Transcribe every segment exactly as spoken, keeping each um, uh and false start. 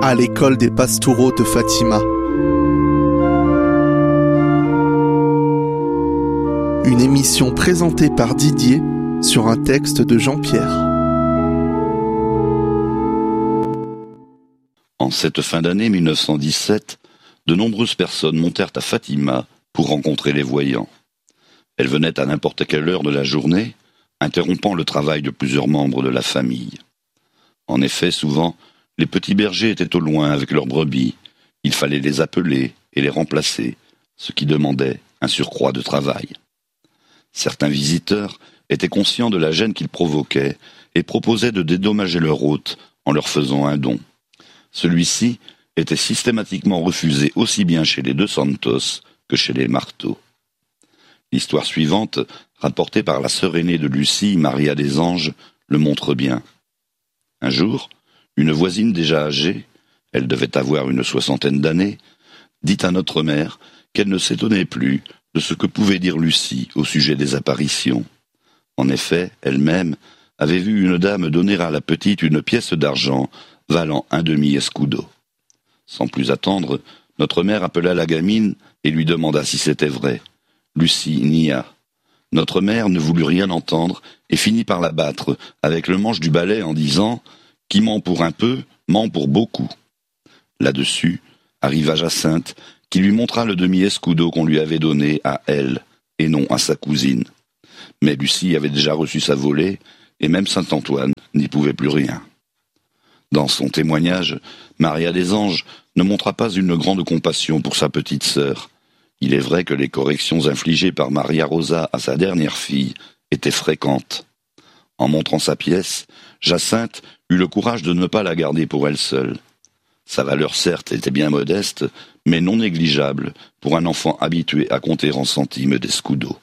à l'école des Pastoureaux de Fatima. Une émission présentée par Didier sur un texte de Jean-Pierre. En cette fin d'année mille neuf cent dix-sept, de nombreuses personnes montèrent à Fatima pour rencontrer les voyants. Elles venaient à n'importe quelle heure de la journée, interrompant le travail de plusieurs membres de la famille. En effet, souvent, les petits bergers étaient au loin avec leurs brebis. Il fallait les appeler et les remplacer, ce qui demandait un surcroît de travail. Certains visiteurs étaient conscients de la gêne qu'ils provoquaient et proposaient de dédommager leur hôte en leur faisant un don. Celui-ci était systématiquement refusé aussi bien chez les Deux Santos que chez les Marteau. L'histoire suivante, rapportée par la sœur aînée de Lucie, Maria des Anges, le montre bien. Un jour, une voisine déjà âgée, elle devait avoir une soixantaine d'années, dit à notre mère qu'elle ne s'étonnait plus de ce que pouvait dire Lucie au sujet des apparitions. En effet, elle-même avait vu une dame donner à la petite une pièce d'argent valant un demi-escudo. Sans plus attendre, notre mère appela la gamine et lui demanda si c'était vrai. Lucie nia. Notre mère ne voulut rien entendre et finit par la battre avec le manche du balai en disant « Qui ment pour un peu, ment pour beaucoup ». Là-dessus, arriva Jacinthe, qui lui montra le demi-escudo qu'on lui avait donné à elle, et non à sa cousine. Mais Lucie avait déjà reçu sa volée, et même Saint-Antoine n'y pouvait plus rien. Dans son témoignage, Maria des Anges ne montra pas une grande compassion pour sa petite sœur. Il est vrai que les corrections infligées par Maria Rosa à sa dernière fille étaient fréquentes. En montrant sa pièce, Jacinthe eut le courage de ne pas la garder pour elle seule. Sa valeur certes était bien modeste, mais non négligeable pour un enfant habitué à compter en centimes d'escudo.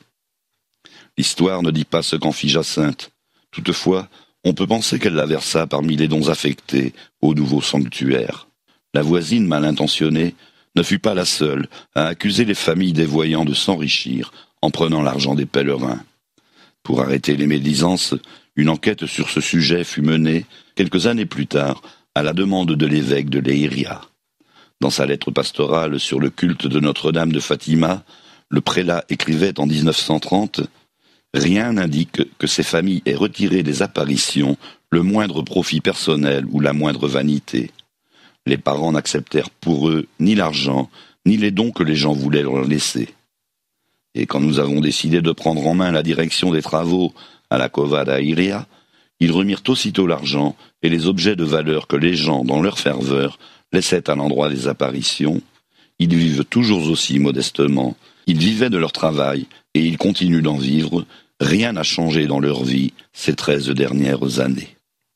L'histoire ne dit pas ce qu'en fit Jacinthe. Toutefois, on peut penser qu'elle la versa parmi les dons affectés au nouveau sanctuaire. La voisine mal intentionnée ne fut pas la seule à accuser les familles des voyants de s'enrichir en prenant l'argent des pèlerins. Pour arrêter les médisances, une enquête sur ce sujet fut menée quelques années plus tard à la demande de l'évêque de Leiria. Dans sa lettre pastorale sur le culte de Notre-Dame de Fatima, le prélat écrivait en dix-neuf cent trente « Rien n'indique que ces familles aient retiré des apparitions le moindre profit personnel ou la moindre vanité. Les parents n'acceptèrent pour eux ni l'argent, ni les dons que les gens voulaient leur laisser. Et quand nous avons décidé de prendre en main la direction des travaux à la Cova da Iria, ils remirent aussitôt l'argent et les objets de valeur que les gens, dans leur ferveur, laissaient à l'endroit des apparitions. Ils vivent toujours aussi modestement, ils vivaient de leur travail et ils continuent d'en vivre. Rien n'a changé dans leur vie ces treize dernières années.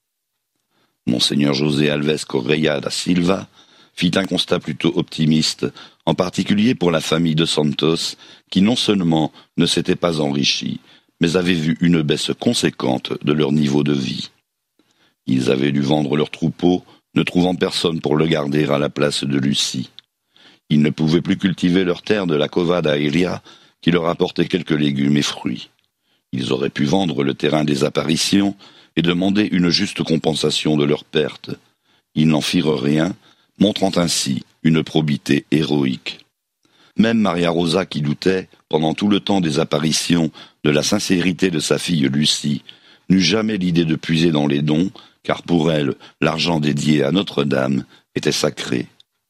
Monseigneur José Alves Correia da Silva fit un constat plutôt optimiste, en particulier pour la famille de Santos, qui non seulement ne s'était pas enrichie, mais avait vu une baisse conséquente de leur niveau de vie. Ils avaient dû vendre leur troupeau, ne trouvant personne pour le garder à la place de Lucie. Ils ne pouvaient plus cultiver leur terre de la Cova da Iria, qui leur apportait quelques légumes et fruits. Ils auraient pu vendre le terrain des apparitions et demander une juste compensation de leurs pertes. Ils n'en firent rien, montrant ainsi une probité héroïque. Même Maria Rosa, qui doutait, pendant tout le temps des apparitions, de la sincérité de sa fille Lucie, n'eut jamais l'idée de puiser dans les dons, car pour elle, l'argent dédié à Notre-Dame était sacré.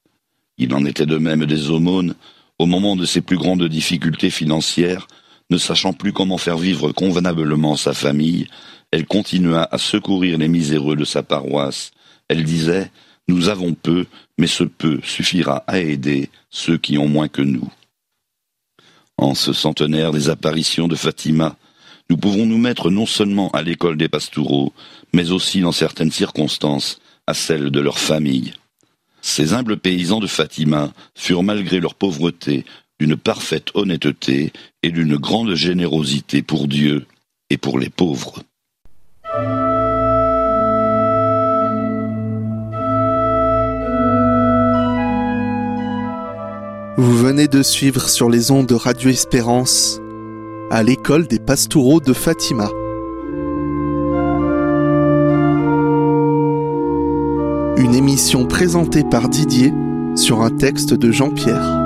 Il en était de même des aumônes, au moment de ses plus grandes difficultés financières, ne sachant plus comment faire vivre convenablement sa famille, elle continua à secourir les miséreux de sa paroisse. Elle disait « Nous avons peu, mais ce peu suffira à aider ceux qui ont moins que nous. » En ce centenaire des apparitions de Fatima, nous pouvons nous mettre non seulement à l'école des Pastoureaux, mais aussi, dans certaines circonstances, à celle de leur famille. Ces humbles paysans de Fatima furent, malgré leur pauvreté, d'une parfaite honnêteté et d'une grande générosité pour Dieu et pour les pauvres. Vous venez de suivre sur les ondes de Radio Espérance à l'école des Pastoureaux de Fatima. Une émission présentée par Didier sur un texte de Jean-Pierre.